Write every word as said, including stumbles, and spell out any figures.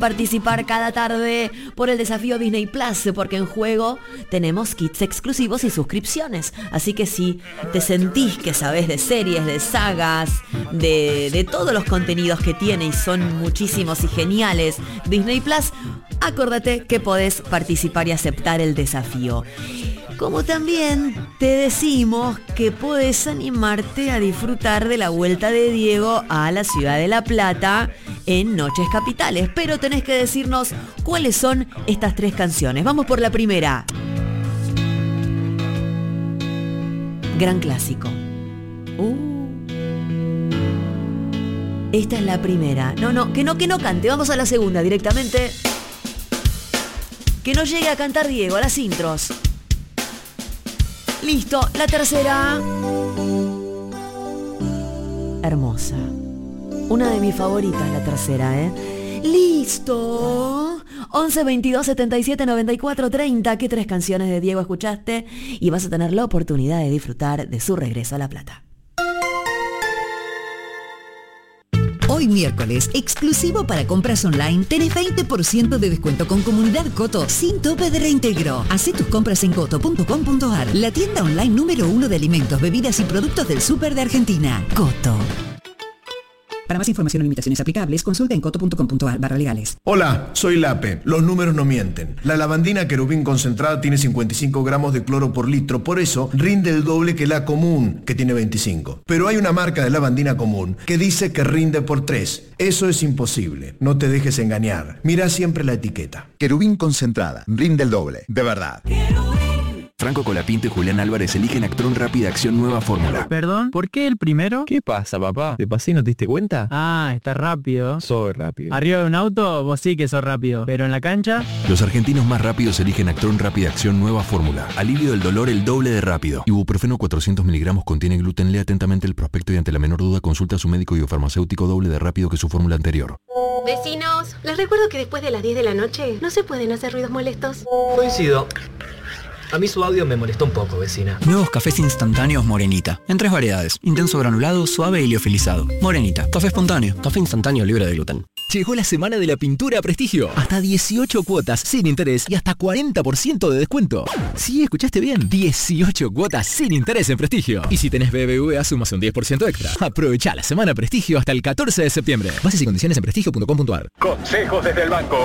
participar cada tarde por el desafío Disney Plus, porque en juego tenemos kits exclusivos y suscripciones. Así que si te sentís que sabés de series, de sagas, de, de todos los contenidos que tiene, y son muchísimos y geniales, Disney Plus, acordate que podés participar y aceptar el desafío. Como también te decimos que podés animarte a disfrutar de la vuelta de Diego a la ciudad de La Plata en Noches Capitales, pero tenés que decirnos cuáles son estas tres canciones. Vamos por la primera. Gran clásico. Uh. Esta es la primera. No, no, que no, que no cante. Vamos a la segunda directamente. Que no llegue a cantar Diego, a las intros. Listo, la tercera. Hermosa. Una de mis favoritas, la tercera, ¿eh? Listo. once, veintidós, setenta y siete, noventa y cuatro, treinta. ¿Qué tres canciones de Diego escuchaste? Y vas a tener la oportunidad de disfrutar de su regreso a La Plata. Hoy miércoles, exclusivo para compras online, tenés veinte por ciento de descuento con Comunidad Coto sin tope de reintegro. Hacé tus compras en coto punto com punto ar, la tienda online número uno de alimentos, bebidas y productos del súper de Argentina. Coto. Para más información o limitaciones aplicables, consulta en coto punto com punto ar barra legales. Hola, soy Lape. Los números no mienten. La lavandina Querubín concentrada tiene cincuenta y cinco gramos de cloro por litro, por eso rinde el doble que la común, que tiene veinticinco. Pero hay una marca de lavandina común que dice que rinde por tres. Eso es imposible. No te dejes engañar. Mira siempre la etiqueta. Querubín concentrada. Rinde el doble. De verdad. Franco Colapinto y Julián Álvarez eligen Actron Rápida Acción Nueva Fórmula. ¿Perdón? ¿Por qué el primero? ¿Qué pasa, papá? ¿Te pasé y no te diste cuenta? Ah, está rápido. Soy rápido. Arriba de un auto, vos sí que sos rápido. Pero en la cancha... Los argentinos más rápidos eligen Actron Rápida Acción Nueva Fórmula. Alivio del dolor el doble de rápido. Ibuprofeno cuatrocientos miligramos contiene gluten. Lee atentamente el prospecto y ante la menor duda consulta a su médico y o farmacéutico doble de rápido que su fórmula anterior. Vecinos, les recuerdo que después de las diez de la noche no se pueden hacer ruidos molestos. Coincido. A mí su audio me molestó un poco, vecina. Nuevos cafés instantáneos Morenita. En tres variedades. Intenso granulado, suave y liofilizado. Morenita. Café espontáneo. Café instantáneo libre de gluten. Llegó la semana de la pintura a Prestigio. Hasta dieciocho cuotas sin interés y hasta cuarenta por ciento de descuento. Sí, escuchaste bien. dieciocho cuotas sin interés en Prestigio. Y si tenés B B V A, sumas un diez por ciento extra. Aprovecha la semana Prestigio hasta el catorce de septiembre. Bases y condiciones en prestigio punto com punto ar. Consejos desde el banco.